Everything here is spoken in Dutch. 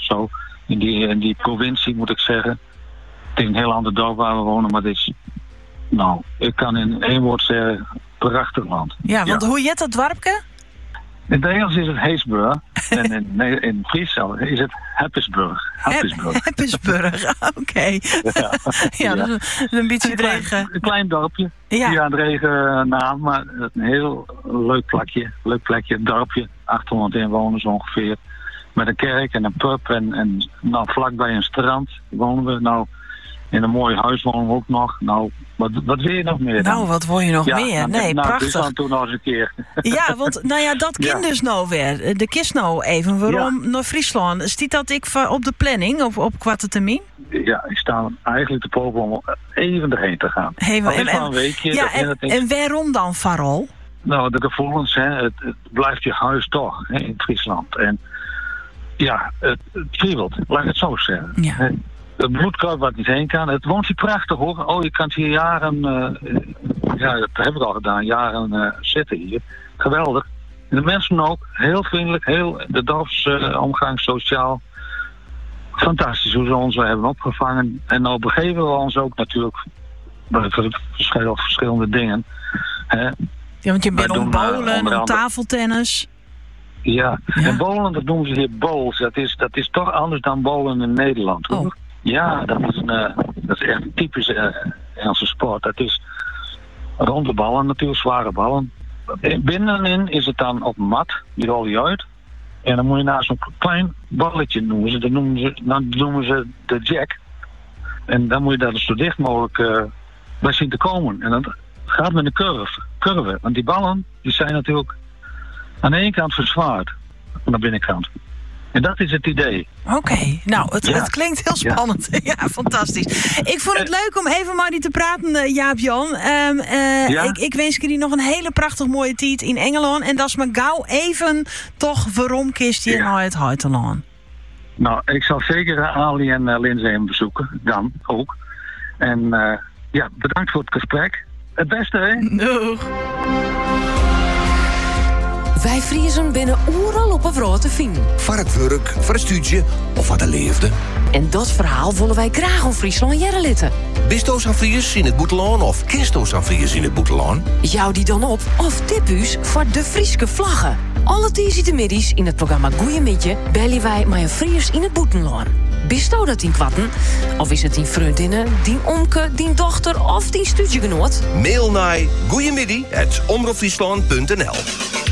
zo. In die provincie moet ik zeggen. Het is een heel ander dorp waar we wonen, maar het is... Nou, ik kan in 1 woord zeggen, prachtig land. Ja, want hoe heet dat dorpje? In het Engels is het Heesburg. En in Fries is het Heppisburg. Heppisburg, oké. Ja, dat is een beetje regen. Een klein dorpje. Ja, een regen naam, maar een heel leuk plekje. Een dorpje, 800 inwoners ongeveer. Met een kerk en een pub en nou, vlakbij een strand wonen we. Nou, in een mooi huis wonen we ook nog. Nou, wat wil je nog meer dan? Nou, wat wil je nog meer? Nee, prachtig. Nou, toen nog eens een keer. Ja, want dat kind dus nou weer. De kist nou even. Waarom naar Friesland? Stiet dat ik op de planning, op kwarte termijn? Ja, ik sta eigenlijk te pogen om even erheen te gaan. Een weekje. Ja, en waarom dan, Farol? Nou, de gevoelens, het blijft je huis toch in Friesland. En ja, het kriebelt, laat ik het zo zeggen. Ja. Het bloedkruip wat niet heen kan. Het woont hier prachtig hoor. Oh, je kan hier jaren... dat heb ik al gedaan. Jaren zitten hier. Geweldig. En de mensen ook. Heel vriendelijk. De dorpsomgang sociaal. Fantastisch hoe ze ons hebben opgevangen. En nou begeven we ons ook natuurlijk... voor verschillende dingen. Ja, want je bent om bowlen, om tafeltennis... Ja, en bowlen, dat noemen ze hier bowls. Dat is toch anders dan bowlen in Nederland, hoor. Oh. Ja, dat is echt een typische Engelse sport. Dat is ronde ballen natuurlijk, zware ballen. Binnenin is het dan op mat, die rol je uit. En dan moet je naar zo'n klein balletje noemen ze. Dan noemen ze de jack. En dan moet je daar zo dicht mogelijk bij zien te komen. En dat gaat met een curve. Want die ballen, die zijn natuurlijk aan de ene kant verzwaard, aan de binnenkant. En dat is het idee. Oké, nou, het klinkt heel spannend. Ja, fantastisch. Ik vond het leuk om even met die te praten, Jaap-Jan. Ik wens jullie nog een hele prachtig mooie tijd in Engeland. En dat is maar gauw even toch waarom kist je naar het Huitenland. Nou, ik zal zeker Ali en Lindsay bezoeken. Dan ook. En bedankt voor het gesprek. Het beste, hè? Doeg. Wij Friezen binnen overal op een vrouw te vinden. Voor het werk, voor het studie of voor de liefde. En dat verhaal willen wij graag om Friesland jerrelitten. Bisto's aan Fries in het Boetelaan of Kisto's aan Fries in het Boetelaan? Jou die dan op of tipus voor de Frieske vlaggen. Alle middags in het programma Goeiemidje bellen wij met een Fries in het Boetelaan. Bisto dat in kwatten? Of is het die vriendinnen, die omke, die dochter of die studiegenoot? Mail naar goeiemiddag@omroepfriesland.nl.